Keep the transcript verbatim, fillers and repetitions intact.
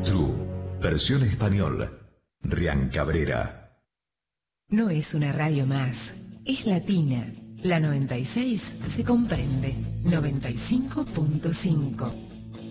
True, versión español, Rian Cabrera. No es una radio más, es latina. La noventa y seis se comprende. noventa y cinco punto cinco.